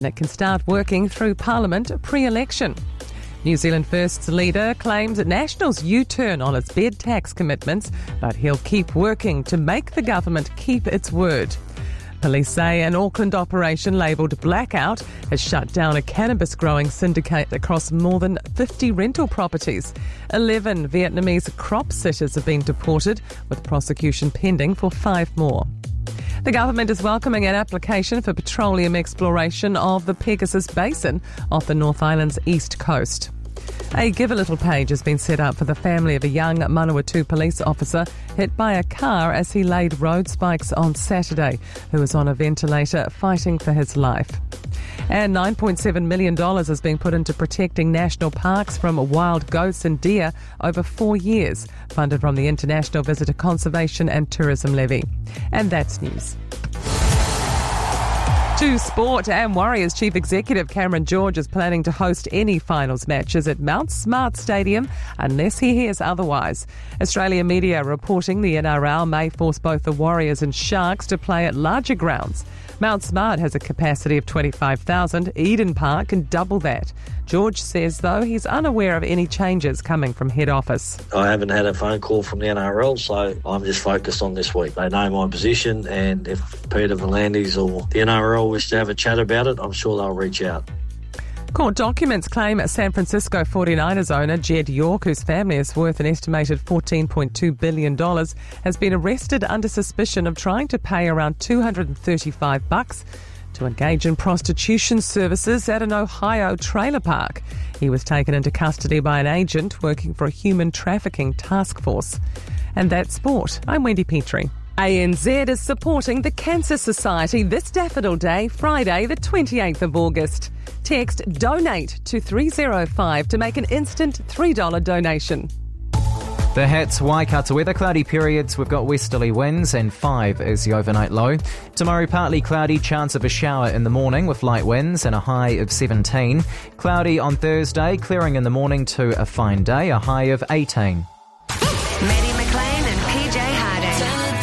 It can start working through Parliament pre-election. New Zealand First's leader claims that National's U-turn on its bed tax commitments, but he'll keep working to make the government keep its word. Police say an Auckland operation labelled Blackout has shut down a cannabis growing syndicate across more than 50 rental properties. 11 Vietnamese crop sitters have been deported, with prosecution pending for 5 more. The government is welcoming an application for petroleum exploration of the Pegasus Basin off the North Island's east coast. A Give a Little page has been set up for the family of a young Manawatu police officer hit by a car as he laid road spikes on Saturday, who was on a ventilator fighting for his life. And $9.7 million has been put into protecting national parks from wild goats and deer over 4 years, funded from the International Visitor Conservation and Tourism Levy. And that's news. To sport, and Warriors Chief Executive Cameron George is planning to host any finals matches at Mount Smart Stadium unless he hears otherwise. Australian media reporting the NRL may force both the Warriors and Sharks to play at larger grounds. Mount Smart has a capacity of 25,000. Eden Park can double that. George says, though, he's unaware of any changes coming from head office. I haven't had a phone call from the NRL, so I'm just focused on this week. They know my position, and if Peter V'landys or the NRL wish to have a chat about it, I'm sure they'll reach out. Court documents claim San Francisco 49ers owner Jed York, whose family is worth an estimated $14.2 billion, has been arrested under suspicion of trying to pay around $235 to engage in prostitution services at an Ohio trailer park. He was taken into custody by an agent working for a human trafficking task force. And that's sport. I'm Wendy Petrie. ANZ is supporting the Cancer Society this Daffodil Day, Friday the 28th of August. Text DONATE to 305 to make an instant $3 donation. The Hats Waikato weather, cloudy periods. We've got westerly winds and 5 is the overnight low. Tomorrow partly cloudy, chance of a shower in the morning with light winds and a high of 17. Cloudy on Thursday, clearing in the morning to a fine day, a high of 18. Maddie McLean and PJ Harding.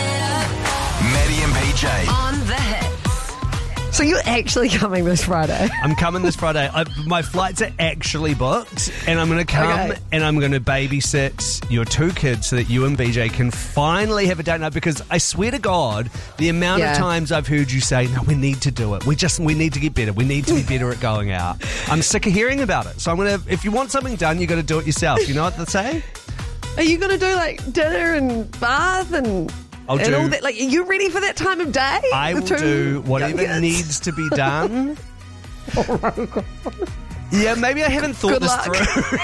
Maddie and PJ. On the Hits. So you're actually coming this Friday? I'm coming this Friday. My flights are actually booked, and I'm going to come and I'm going to babysit your 2 kids so that you and BJ can finally have a date night, because I swear to God, the amount of times I've heard you say, no, we need to do it. We need to get better. We need to be better at going out. I'm sick of hearing about it. So I'm going to, if you want something done, you got to do it yourself. You know what they say? Are you going to do like dinner and bath and... I'll and do, all that, like, are you ready for that time of day? I will do whatever needs to be done. Oh my God. Yeah, maybe I haven't thought this through.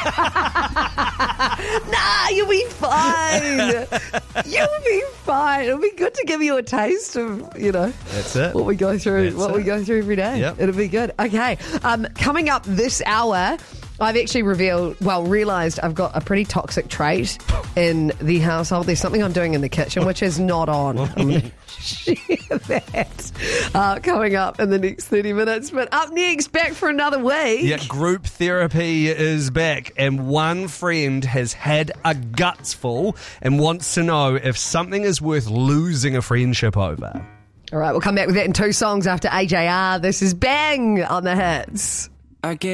Nah, you'll be fine. You'll be fine. It'll be good to give you a taste of, you know, that's it. What we go through. We go through every day. Yep. It'll be good. Okay. Coming up this hour, I've actually realised I've got a pretty toxic trait in the household. There's something I'm doing in the kitchen which is not on. I'm going to share that coming up in the next 30 minutes. But up next, back for another week. Yeah, group therapy is back, and one friend has had a gutsful and wants to know if something is worth losing a friendship over. All right, we'll come back with that in 2 songs after AJR. This is Bang on the Hits.